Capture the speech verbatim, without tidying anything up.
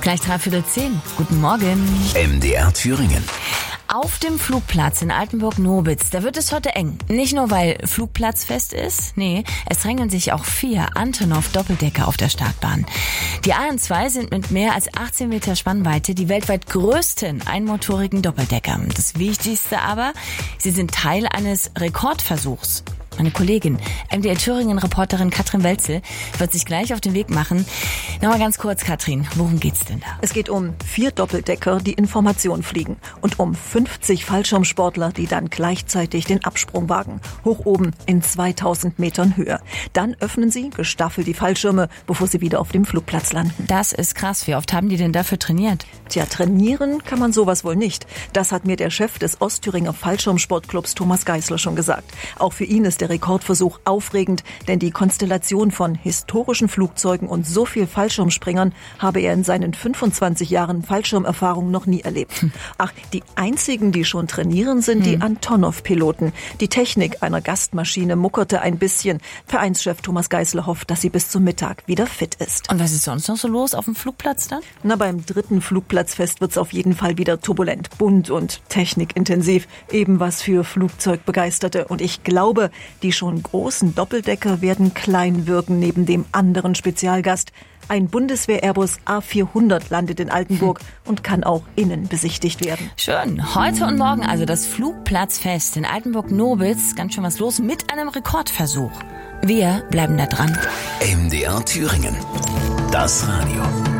Gleich dreiviertel zehn. Guten Morgen. M D R Thüringen. Auf dem Flugplatz in Altenburg-Nobitz, da wird es heute eng. Nicht nur, weil Flugplatzfest ist, nee, es drängen sich auch vier Antonov-Doppeldecker auf der Startbahn. Die A N zwei sind mit mehr als achtzehn Meter Spannweite die weltweit größten einmotorigen Doppeldecker. Das Wichtigste aber, sie sind Teil eines Rekordversuchs. Meine Kollegin, M D R Thüringen-Reporterin Katrin Welzel, wird sich gleich auf den Weg machen. Nochmal ganz kurz, Katrin, worum geht's denn da? Es geht um vier Doppeldecker, die in Formation fliegen. Und um fünfzig Fallschirmsportler, die dann gleichzeitig den Absprung wagen. Hoch oben in zweitausend Metern Höhe. Dann öffnen sie gestaffelt die Fallschirme, bevor sie wieder auf dem Flugplatz landen. Das ist krass. Wie oft haben die denn dafür trainiert? Tja, trainieren kann man sowas wohl nicht. Das hat mir der Chef des Ostthüringer Fallschirmsportclubs Thomas Geisler schon gesagt. Auch für ihn ist der Rekordversuch aufregend, denn die Konstellation von historischen Flugzeugen und so viel Fallschirmspringern habe er in seinen fünfundzwanzig Jahren Fallschirmerfahrung noch nie erlebt. Hm. Ach, die einzigen, die schon trainieren, sind hm. die Antonov-Piloten. Die Technik einer Gastmaschine muckerte ein bisschen. Vereinschef Thomas Geisler hofft, dass sie bis zum Mittag wieder fit ist. Und was ist sonst noch so los auf dem Flugplatz dann? Na, beim dritten Flugplatzfest wird's auf jeden Fall wieder turbulent, bunt und technikintensiv. Eben was für Flugzeugbegeisterte. Und ich glaube, die schon großen Doppeldecker werden klein wirken neben dem anderen Spezialgast. Ein Bundeswehr-Airbus A vierhundert landet in Altenburg und kann auch innen besichtigt werden. Schön. Heute und morgen also das Flugplatzfest in Altenburg-Nobitz. Ganz schön was los mit einem Rekordversuch. Wir bleiben da dran. M D R Thüringen. Das Radio.